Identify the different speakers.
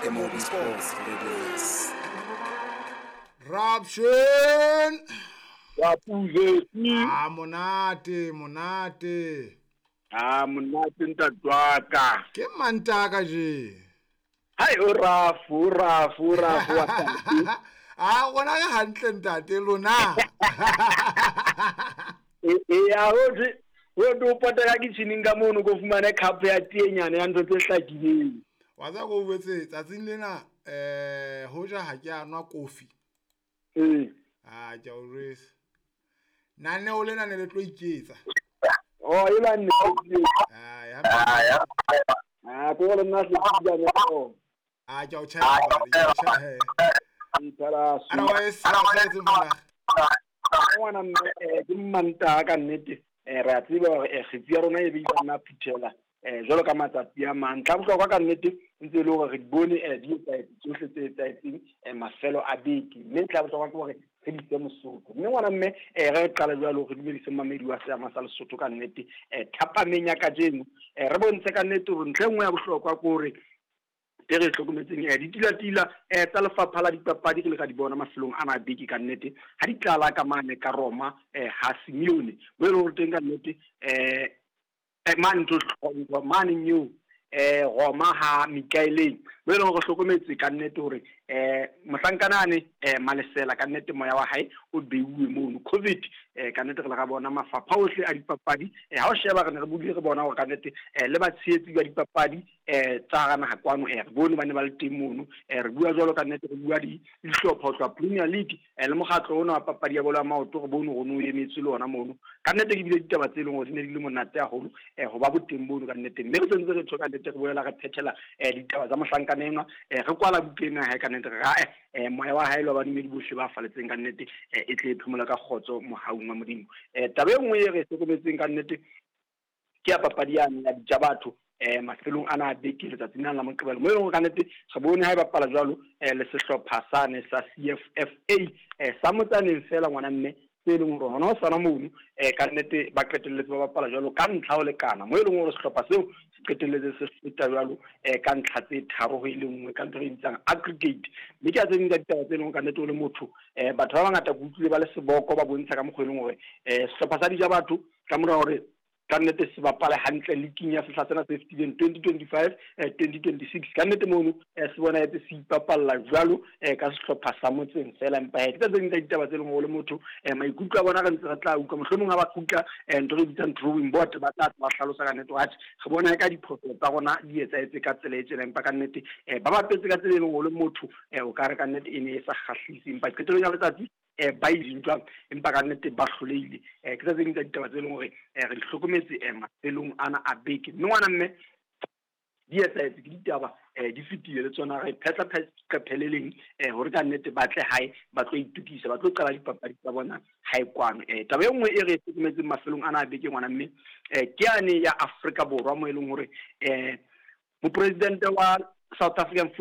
Speaker 1: MOB Sports Radios.
Speaker 2: Raption.
Speaker 3: Wapuzeti.
Speaker 2: Monate.
Speaker 3: Monate ntatwaka.
Speaker 2: Ke mantaka je.
Speaker 3: Hai Rafu watanti.
Speaker 2: Gona ga hantle ntate lona.
Speaker 3: Ya hoje wo do potela ke tshininga mono go fumana cup ya tienyane ya ntse hlakileng.
Speaker 2: Wa tsa go betse tsatsing lena hoja ha ke anwa kofi. Ja o rese. Nane o lena ne le tlo iketsa.
Speaker 3: Ila nne.
Speaker 2: Ya.
Speaker 3: Ko le nna se tsa mo.
Speaker 2: Ja o cha. Ara wa esa tse mona.
Speaker 3: Ngwana mme ke mmanta ka nnete ra tseba gore gitsi ya rona e be na phithela jalo ka matsatsi a mang tla botlhokwa ka nnete ntse le gore re bone di tsohle tse etseng mafelo a beke mme tla botlhokwa ke gore re di Mosotho mme ngwana mme re qala jalo re dumedise mamedi wa seama sa Lesotho ka nnete thapameng ya ka jeno re bontshe ka nnete gore ntle nngwe ya bohlokwa ke gore re hlokometseng ditilatila tsa lefapha la dipapadi ke le ka di bona mafelong a mabedi ka nnete ha di tlala ka mane ka Roma ha Simeone mo e leng teng ka nnete mane new Roma ha Mikaeleng mo e leng go hlokometse ka nnete hore mohlankanane Malesela ka nnete moya wa hae o beiwe mono COVID ka nnete re la ga bona mafapha ohle a dipapadi ha o sheba re ne re budi re bona gore ka nnete le batsheetsi ba dipapadi tsa gana ha kwano re bone ba ne ba le teng mono re bua jalo ka nnete re bua di dihlopha ho tswa Premier League le mogatlo ona wa papadi ya bola maoto go bone go no emetse le ona mono ka nnete ke bile ditaba tse leng go di ne di le monate a holo go ba boteng bono ka nnete mme re tsentse re tshoka nnete re boela re phethela ditaba tsa mohlankanenwa re kwala bukeng ha ka nnete ga moya wa hae lo ba dimedi bohle ba faletseng ka nnete e tle phimola ka khotso mohaung wa modimo taba e nngwe e re sekometseng ka nnete ke ya papadi ya batho mafelong ana a beke letsatsing la Moqebelo mo e leng ka nnete re bone ha e bapala jwalo le sehlopha sane sa CFFA sa motsaneng fela ngwana mme se leng hore hona ho sana mono ka nnete ba qetelletse ba bapala jwalo ka ntlha o lekana mo e leng hore sehlopha seo se qetelletse se feta jwalo ka ntlha tse tharo ho ile nngwe ka ntho e bitsang aggregate mme ke a tseng ka ditaba tse leng ka nnete o le motho batho ba bangata go utlwile ba le seboko ba bontsha ka mokgweleng hore sehlopha sa batho ka mora hore ka nnete se bapala hantle leaking ya sehla sena se fetileng 2025 2026 ka nnete mono se bona etse se ipapalla jwalo ka sehlopha sa motseng fela empa ke tsa ditaba tse leng go le motho maikutlo a bona ga ntse re tla utlwa mohlomong a ba kutla ntho re bitsang drawing board ba tla ba hlalosa ka nnete watch re bona ka diphoso tsa rona di etse ka tsela e tsela empa ka nnete ba bapetse ka tsela e leng go le motho o ka re ka nnete e ne e sa kgahlise empa qetelong ya letsatsi ba idintwa empa ka nnete ba hloleile ke tsa tsa ditaba tse leng gore re di hlokometse mafelong ana a beke mme ngwana mme di etsetse ke ditaba di fitile le tsona re phetla pheleleng hore ka nnete ba tle hae ba tlo itukisa ba tlo qala dipapadi tsa bona hae kwano taba e nngwe e re hlokometseng mafelong ana a beke ngwana mme ke ane ya Afrika Borwa mo e leng hore mo president wa South African